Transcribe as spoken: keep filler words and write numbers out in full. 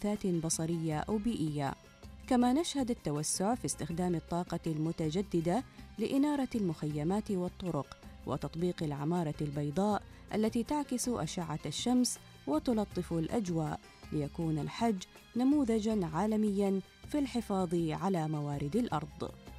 انبعاثات بصرية أو بيئية. كما نشهد التوسع في استخدام الطاقة المتجددة لإنارة المخيمات والطرق، وتطبيق العمارة البيضاء التي تعكس أشعة الشمس وتلطف الأجواء، ليكون الحج نموذجاً عالمياً في الحفاظ على موارد الأرض.